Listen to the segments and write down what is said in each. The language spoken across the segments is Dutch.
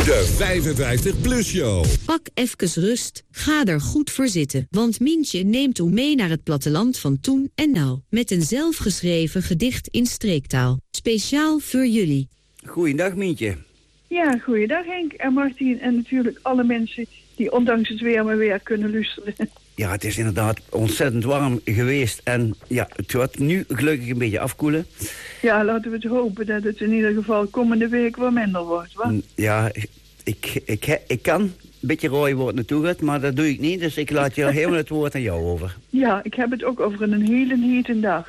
De 55PLUS Show. Pak even rust, ga er goed voor zitten. Want Mientje neemt u mee naar het platteland van toen en nou. Met een zelfgeschreven gedicht in streektaal. Speciaal voor jullie. Goeiedag, Mientje. Ja, goeiedag Henk en Martien. En natuurlijk alle mensen die ondanks het weer maar weer kunnen luisteren. Ja, het is inderdaad ontzettend warm geweest. En ja, het gaat nu gelukkig een beetje afkoelen. Ja, laten we het hopen dat het in ieder geval komende week wat minder wordt. Wat? Ja, ik kan een beetje rooi worden naartoe gaat, maar dat doe ik niet. Dus ik laat je helemaal het woord aan jou over. Ja, ik heb het ook over een hele hete dag.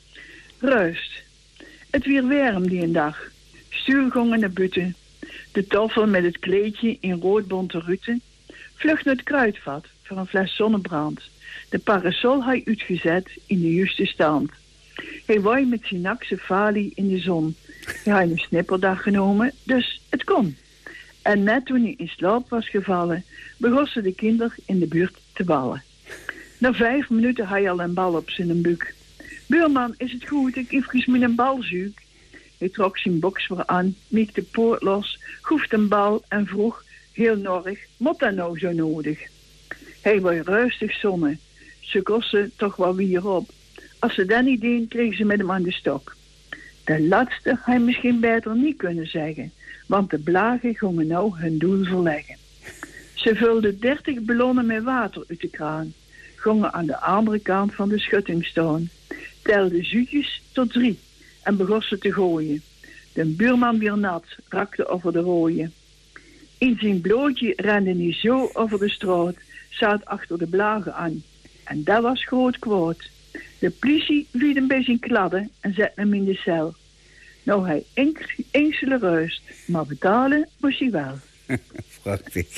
Rust. Het weer warm die een dag. Stuurgongen naar buiten. De toffel met het kleedje in roodbonte ruten. Vlucht naar het kruidvat voor een fles zonnebrand. De parasol hij uitgezet in de juiste stand. Hij waai met zijn nakse falie in de zon. Hij had een snipperdag genomen, dus het kon. En net toen hij in slaap was gevallen, begonnen de kinderen in de buurt te ballen. Na 5 minuten had hij al een bal op zijn buik. Buurman, is het goed, ik even met een bal zoek. Hij trok zijn box weer aan, miek de poort los, groef een bal en vroeg, heel norrig, moet dat nou zo nodig? Hij was rustig zonnen. Ze kosten toch wel weer op. Als ze dat niet deden, kregen ze met hem aan de stok. De laatste had hij misschien beter niet kunnen zeggen, want de blagen gingen nou hun doel verleggen. Ze vulden 30 ballonnen met water uit de kraan, gingen aan de andere kant van de schutting staan, telden zoetjes tot 3 en begonnen ze te gooien. De buurman weer nat, rakte over de rooien. In zijn blootje rende hij zo over de straat, zat achter de blagen aan. En dat was groot kwaad. De politie liet hem bij zijn kladden en zette hem in de cel. Nou, hij enkele rust, maar betalen moest hij wel. Prachtig.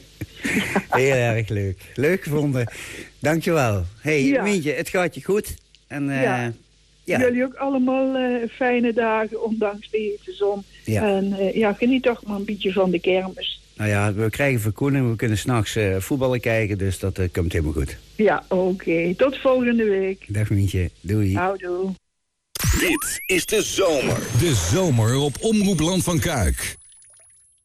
Heel erg leuk. Leuk gevonden. Dankjewel. Hey, ja. Mientje, het gaat je goed. En, ja. Jullie ook allemaal fijne dagen, ondanks de hete zon. Ja. En geniet toch maar een beetje van de kermis. Nou ja, we krijgen verkoeling, we kunnen 's nachts voetballen kijken, dus dat komt helemaal goed. Ja, oké. Tot volgende week. Dag Mientje, doei. Houdoe. Dit is de zomer. De zomer op Omroep Land van Kuik.